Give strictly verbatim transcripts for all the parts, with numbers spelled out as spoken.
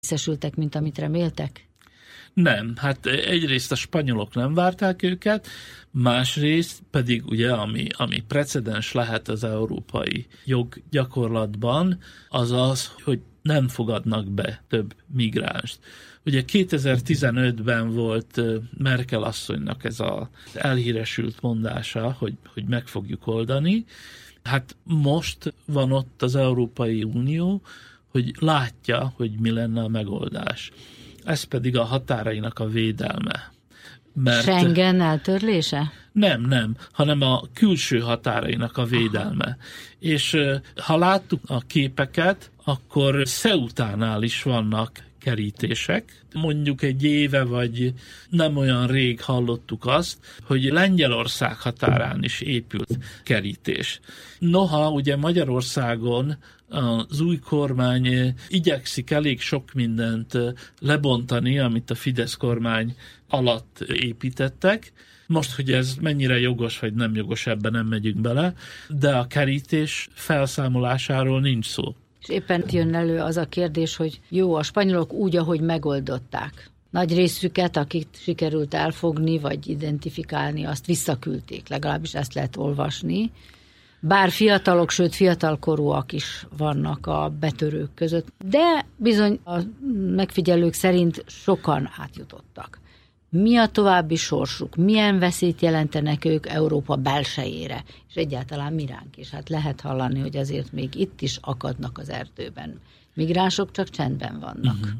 részesültek, mint amit reméltek? Nem, hát egyrészt a spanyolok nem várták őket, másrészt pedig ugye, ami, ami precedens lehet az európai joggyakorlatban, az az, hogy nem fogadnak be több migránst. Ugye kétezer-tizenötben volt Merkel asszonynak ez az elhíresült mondása, hogy, hogy meg fogjuk oldani. Hát most van ott az Európai Unió, hogy látja, hogy mi lenne a megoldás. Ez pedig a határainak a védelme. Mert Schengen eltörlése? Nem, nem, hanem a külső határainak a védelme. Aha. És ha láttuk a képeket, akkor Ceutánál is vannak kerítések. Mondjuk egy éve, vagy nem olyan rég hallottuk azt, hogy Lengyelország határán is épült kerítés. Noha ugye Magyarországon az új kormány igyekszik elég sok mindent lebontani, amit a Fidesz kormány alatt építettek. Most, hogy ez mennyire jogos vagy nem jogos, ebben nem megyünk bele, de a kerítés felszámolásáról nincs szó. És éppen jön elő az a kérdés, hogy jó, a spanyolok úgy, ahogy megoldották. Nagy részüket, akit sikerült elfogni vagy identifikálni, azt visszaküldték, legalábbis ezt lehet olvasni. Bár fiatalok, sőt fiatalkorúak is vannak a betörők között, de bizony a megfigyelők szerint sokan átjutottak. Mi a további sorsuk? Milyen veszélyt jelentenek ők Európa belsejére? És egyáltalán mi ránk is? Hát lehet hallani, hogy azért még itt is akadnak az erdőben. Migránsok csak csendben vannak. Uh-huh.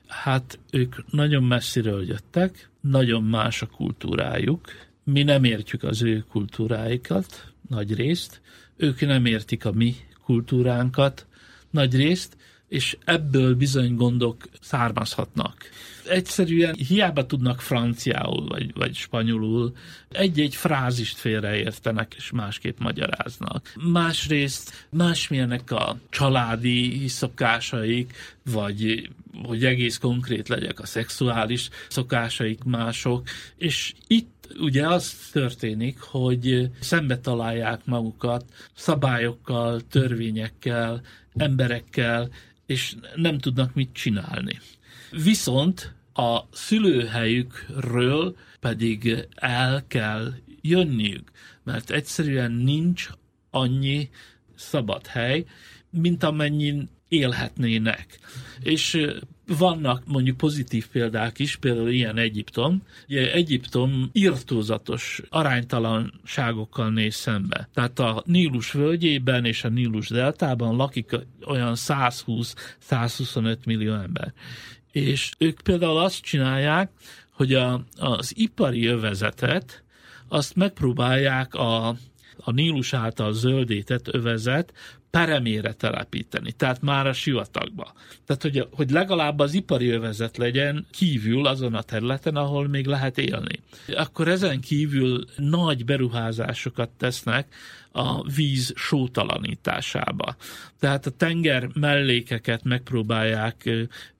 Hát ők nagyon messziről jöttek, nagyon más a kultúrájuk. Mi nem értjük az ő kultúráikat, nagy részt. Ők nem értik a mi kultúránkat, nagy részt, és ebből bizony gondok származhatnak. Egyszerűen hiába tudnak franciául vagy, vagy spanyolul, egy-egy frázist félreértenek és másképp magyaráznak. Másrészt másmilyenek a családi szokásaik, vagy hogy egész konkrét legyek, a szexuális szokásaik mások, és itt ugye az történik, hogy szembe találják magukat szabályokkal, törvényekkel, emberekkel, és nem tudnak mit csinálni. Viszont a szülőhelyükről pedig el kell jönniük, mert egyszerűen nincs annyi szabad hely, mint amennyin élhetnének. És vannak mondjuk pozitív példák is, például ilyen Egyiptom. Ugye Egyiptom irtózatos aránytalanságokkal néz szembe. Tehát a Nílus völgyében és a Nílus deltában lakik olyan százhúsz-százhuszonöt millió ember. És ők például azt csinálják, hogy a, az ipari övezetet, azt megpróbálják a, a Nílus által zöldített övezet peremére telepíteni, tehát már a sivatagba. Tehát, hogy, hogy legalább az ipari övezet legyen kívül azon a területen, ahol még lehet élni. Akkor ezen kívül nagy beruházásokat tesznek a víz sótalanításába. Tehát a tenger mellékeket megpróbálják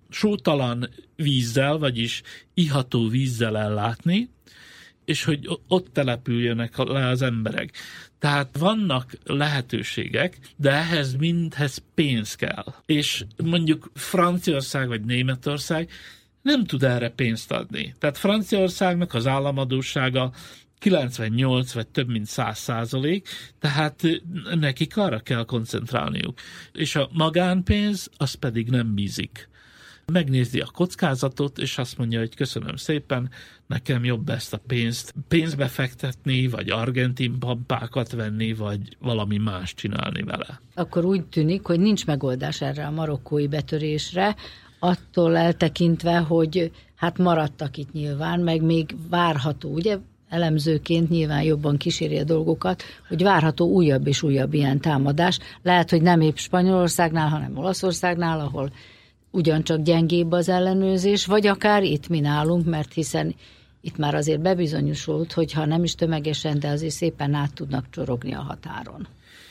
sótalan vízzel, vagyis iható vízzel ellátni, és hogy ott települjönek le az emberek. Tehát vannak lehetőségek, de ehhez mindhez pénz kell. És mondjuk Franciaország vagy Németország nem tud erre pénzt adni. Tehát Franciaországnak az államadóssága kilencvennyolc vagy több mint száz százalék, tehát nekik arra kell koncentrálniuk. És a magánpénz az pedig nem bízik. Megnézi a kockázatot, és azt mondja, hogy köszönöm szépen, nekem jobb ezt a pénzt pénzbe fektetni, vagy argentin pampákat venni, vagy valami más csinálni vele. Akkor úgy tűnik, hogy nincs megoldás erre a marokkói betörésre, attól eltekintve, hogy hát maradtak itt nyilván, meg még várható, ugye? Elemzőként nyilván jobban kíséri a dolgokat, hogy várható újabb és újabb ilyen támadás. Lehet, hogy nem épp Spanyolországnál, hanem Olaszországnál, ahol ugyancsak gyengébb az ellenőrzés, vagy akár itt mi nálunk, mert hiszen itt már azért bebizonyosult, hogy ha nem is tömegesen, de azért szépen át tudnak csorogni a határon.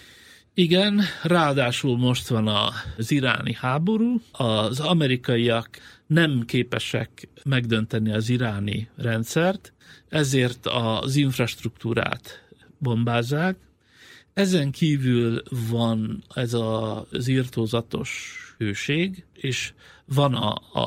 Igen, ráadásul most van az iráni háború, az amerikaiak nem képesek megdönteni az iráni rendszert, ezért az infrastruktúrát bombázzák, Ezen kívül van ez a, az irtózatos hőség, és van a, a